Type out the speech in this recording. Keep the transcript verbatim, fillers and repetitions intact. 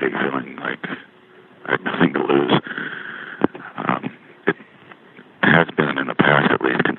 ready, feeling like I had nothing to lose. Um, it has been in the past, at least,